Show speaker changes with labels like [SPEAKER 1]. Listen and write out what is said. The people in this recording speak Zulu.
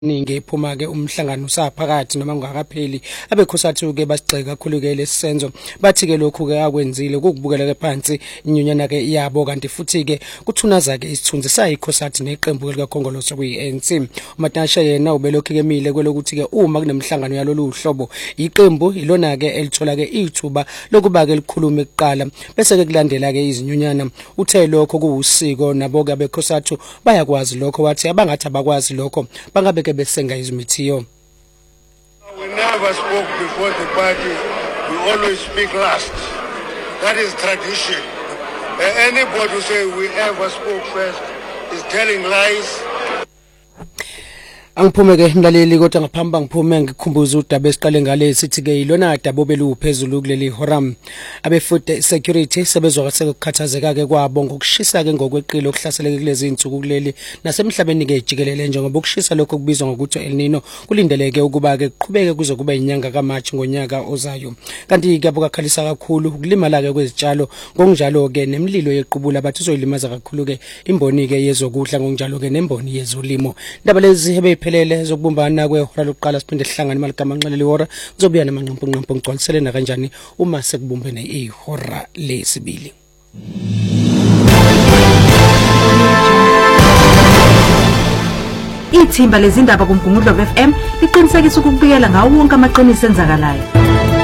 [SPEAKER 1] ningi ephuma ke umhlangano usaphakathi noma ungakapheli abekhosathi ke basigxeka kakhulu ke lesenzo bathi ke lokhu ke akwenzile ukubukela ke phansi inyunyana ke yabo kanti futhi ke kuthunaza ke isithunzi sayikhosathi neqembu lika Khongolose kuyi-ANC. uMatashe yena ubelokhu ke mile kwelokuthi ke uma kunemhlangano yalolu hlobo iqembu ilona ke elithola ke ithuba lokuba ke likhulume kuqala bese ke kulandela ke izinyunyana. Uthe lokho kuwusiko nabo ke abekhosathi bayakwazi lokho wathi abangathi abakwazi lokho bangabe ke besenga izimithiyo.
[SPEAKER 2] We never spoke before the party, we always speak last. That is tradition. Anybody who say we ever spoke first is telling lies.
[SPEAKER 1] Angiphume ke mlaleli kodwa ngaphamba ngiphume ngikhumbuza udaba esiqale ngale sithi ke ilona daba beluphezulu kuleli horam abe food security sebezwa sekukhathazeka ke kwabo ngokushisa ke ngokweqile okuhlaseleke kulezi insuku kuleli nasemhlabeni ke jikelele njengoba ukushisa lokho kubizwa ngokuthi El Nino kulindeleke ukuba ke kuqhubeke kuze kube inyanga kaMarch ngonyaka ozayo. Kanti ke abukakhalisa kakhulu ukulimala ke kwezitshalo ngokunjalo ke nemililo yequbula bathi uzoyilimaza kakhulu ke imboni ke yezokudla ngokunjalo ke nemboni yezolimo. Indaba lezi hebe phelele zokubumbana kwehora lokuqala siphinde sihlangane maligama nxeleli hora kuzobuya namanqampunqampu ngigcwaliselena kanjani uma sekubumbene ihora lesibili.
[SPEAKER 3] Ithimba lezindaba kuMgungundlovu FM liqinisekisa ukubikela ngawo wonke amaqiniso enzakalayo.